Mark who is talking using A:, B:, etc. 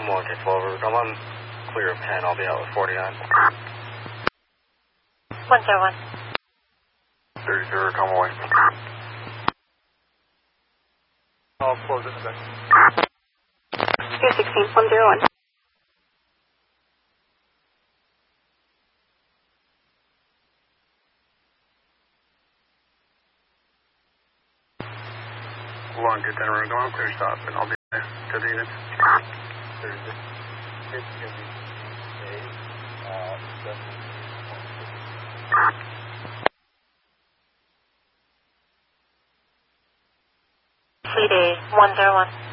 A: I'm on K12. I'm on clear of 10. I'll be out with 49.
B: 101.
A: 30, come away.
C: I'll close it in a second.
B: 216, 101.
A: Hold on, get that room going. Clear stop, and I'll be there to the units.
B: CD 101.